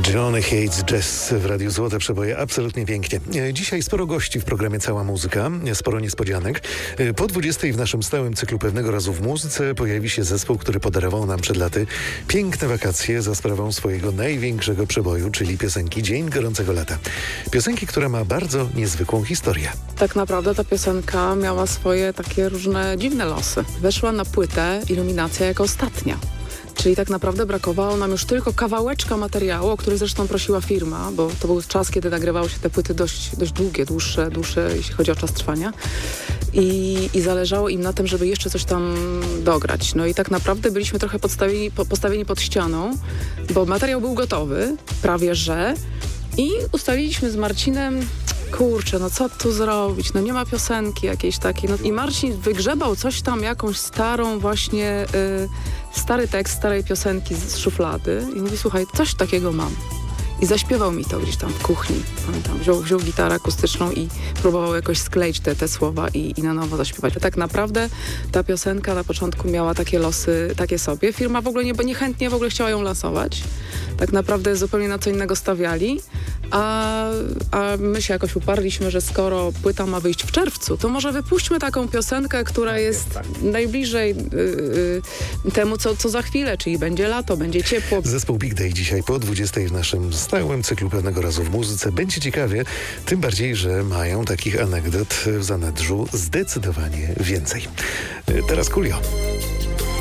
Johnny Hates Jazz w Radiu Złote Przeboje. Absolutnie pięknie. Dzisiaj sporo gości w programie Cała Muzyka, sporo niespodzianek. Po 20 w naszym stałym cyklu Pewnego razu w muzyce pojawi się zespół, który podarował nam przed laty piękne wakacje za sprawą swojego największego przeboju, czyli piosenki Dzień Gorącego Lata. Piosenki, która ma bardzo niezwykłą historię. Tak naprawdę ta piosenka miała swoje takie różne dziwne losy. Weszła na płytę Iluminacja jako ostatnia. Czyli tak naprawdę brakowało nam już tylko kawałeczka materiału, o który zresztą prosiła firma, bo to był czas, kiedy nagrywały się te płyty dość długie, dłuższe, jeśli chodzi o czas trwania. I zależało im na tym, żeby jeszcze coś tam dograć. No i tak naprawdę byliśmy trochę postawieni pod ścianą, bo materiał był gotowy, prawie że. I ustaliliśmy z Marcinem, kurczę, no co tu zrobić? No nie ma piosenki jakiejś takiej. No i Marcin wygrzebał coś tam, jakąś starą właśnie, stary tekst starej piosenki z szuflady i mówi, słuchaj, coś takiego mam. I zaśpiewał mi to gdzieś tam w kuchni. Pamiętam, wziął gitarę akustyczną i próbował jakoś skleić te słowa i na nowo zaśpiewać. Tak naprawdę ta piosenka na początku miała takie losy, takie sobie. Firma w ogóle niechętnie w ogóle chciała ją lansować. Tak naprawdę zupełnie na co innego stawiali. A my się jakoś uparliśmy, że skoro płyta ma wyjść w czerwcu, to może wypuśćmy taką piosenkę, która jest najbliżej temu, co za chwilę, czyli będzie lato, będzie ciepło. Zespół Big Day dzisiaj po 20 w naszym stałym cyklu Pewnego razu w muzyce. Będzie ciekawie, tym bardziej, że mają takich anegdot w zanadrzu zdecydowanie więcej. Teraz Coolio.